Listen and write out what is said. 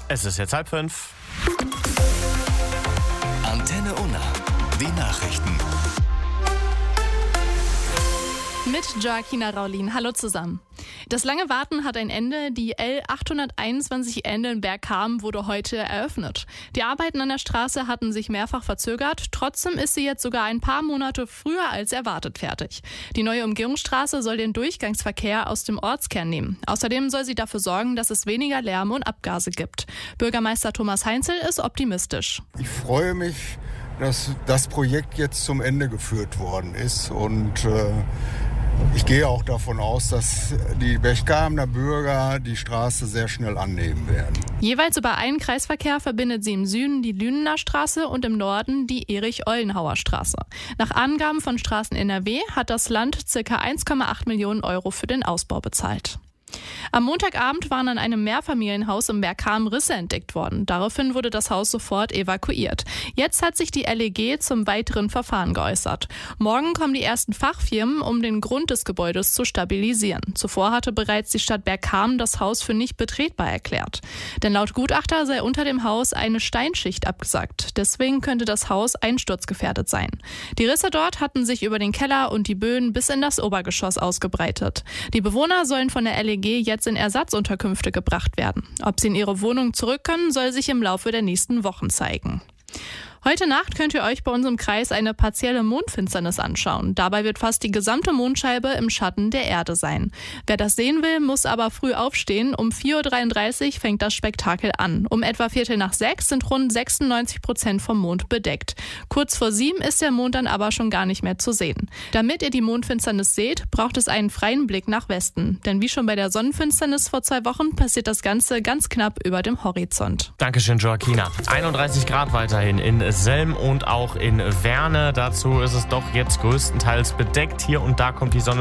Es ist jetzt 4:30. Antenne Unna, die Nachrichten. Mit Joaquina Raulin. Hallo zusammen. Das lange Warten hat ein Ende. Die L821 in Bergkamen wurde heute eröffnet. Die Arbeiten an der Straße hatten sich mehrfach verzögert. Trotzdem ist sie jetzt sogar ein paar Monate früher als erwartet fertig. Die neue Umgehungsstraße soll den Durchgangsverkehr aus dem Ortskern nehmen. Außerdem soll sie dafür sorgen, dass es weniger Lärm und Abgase gibt. Bürgermeister Thomas Heinzel ist optimistisch. Ich freue mich, dass das Projekt jetzt zum Ende geführt worden ist und ich gehe auch davon aus, dass die Bergkamener Bürger die Straße sehr schnell annehmen werden. Jeweils über einen Kreisverkehr verbindet sie im Süden die Lünener Straße und im Norden die Erich-Ollenhauer Straße. Nach Angaben von Straßen NRW hat das Land ca. 1,8 Millionen Euro für den Ausbau bezahlt. Am Montagabend waren an einem Mehrfamilienhaus im Bergkamen Risse entdeckt worden. Daraufhin wurde das Haus sofort evakuiert. Jetzt hat sich die LEG zum weiteren Verfahren geäußert. Morgen kommen die ersten Fachfirmen, um den Grund des Gebäudes zu stabilisieren. Zuvor hatte bereits die Stadt Bergkamen das Haus für nicht betretbar erklärt. Denn laut Gutachter sei unter dem Haus eine Steinschicht abgesackt. Deswegen könnte das Haus einsturzgefährdet sein. Die Risse dort hatten sich über den Keller und die Böden bis in das Obergeschoss ausgebreitet. Die Bewohner sollen von der LEG jetzt in Ersatzunterkünfte gebracht werden. Ob sie in ihre Wohnung zurück können, soll sich im Laufe der nächsten Wochen zeigen. Heute Nacht könnt ihr euch bei uns im Kreis eine partielle Mondfinsternis anschauen. Dabei wird fast die gesamte Mondscheibe im Schatten der Erde sein. Wer das sehen will, muss aber früh aufstehen. Um 4:33 Uhr fängt das Spektakel an. Um etwa 6:15 sind rund 96% vom Mond bedeckt. Kurz vor 7 ist der Mond dann aber schon gar nicht mehr zu sehen. Damit ihr die Mondfinsternis seht, braucht es einen freien Blick nach Westen. Denn wie schon bei der Sonnenfinsternis vor 2 Wochen passiert das Ganze ganz knapp über dem Horizont. Dankeschön, Joaquina. 31 Grad weiterhin in Selm und auch in Werne. Dazu ist es doch jetzt größtenteils bedeckt. Hier und da kommt die Sonne